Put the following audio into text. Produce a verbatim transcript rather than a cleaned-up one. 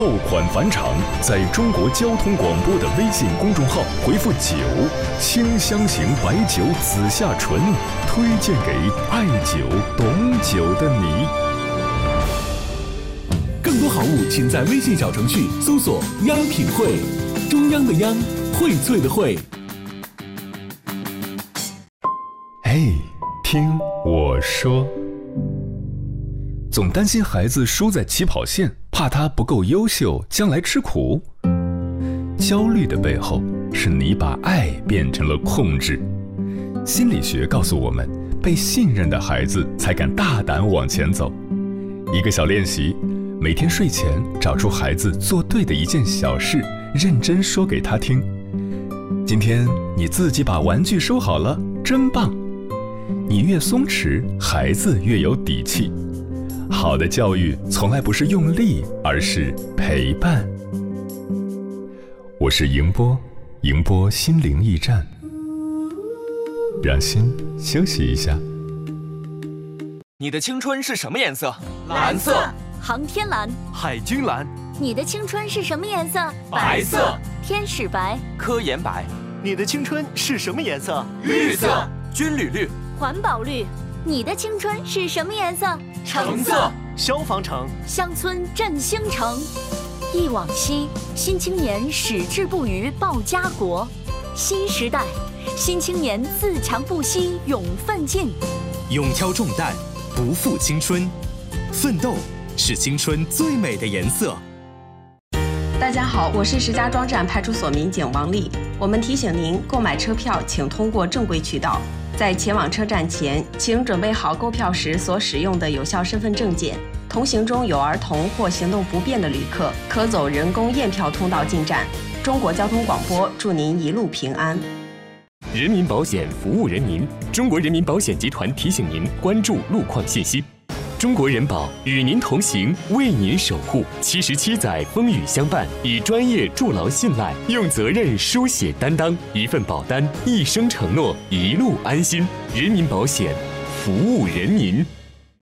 爆款返场，在中国交通广播的微信公众号回复九，清香型白酒紫夏醇，推荐给爱酒懂酒的你。 更多好物，请在微信小程序搜索“央品汇”，中央的央，荟萃的荟。 嘿，听我说。总担心孩子输在起跑线，怕他不够优秀，将来吃苦。焦虑的背后，是你把爱变成了控制。心理学告诉我们，被信任的孩子才敢大胆往前走。一个小练习，每天睡前找出孩子做对的一件小事，认真说给他听。今天你自己把玩具收好了，真棒！你越松弛，孩子越有底气。好的教育从来不是用力，而是陪伴。我是迎波，迎波心灵驿站，让心休息一下。 你的青春是什么颜色？ 蓝色。航天蓝。 海军蓝。 你的青春是什么颜色？ 白色。 天使白。 科研白。 你的青春是什么颜色？ 绿色。军旅绿。 环保绿。你的青春是什么颜色？ 橙色。 消防橙。 乡村振兴城。忆往昔，新青年矢志不渝报家国。新时代，新青年自强不息勇奋进。 勇挑重担，不负青春。奋斗是青春最美的颜色。 大家好，我是石家庄站派出所民警王丽。我们提醒您，购买车票请通过正规渠道。在前往车站前，请准备好购票时所使用的有效身份证件。同行中有儿童或行动不便的旅客，可走人工验票通道进站。中国交通广播祝您一路平安。 人民保险服务人民，中国人民保险集团提醒您关注路况信息。中国人保与您同行，为您守护。七十七载风雨相伴，以专业筑牢信赖，用责任书写担当。一份保单，一生承诺，一路安心。人民保险，服务人民。